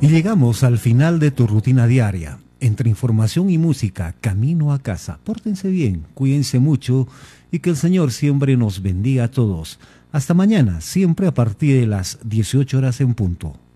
Y llegamos al final de tu rutina diaria. Entre información y música, camino a casa. Pórtense bien, cuídense mucho y que el Señor siempre nos bendiga a todos. Hasta mañana, siempre a partir de las 18 horas en punto.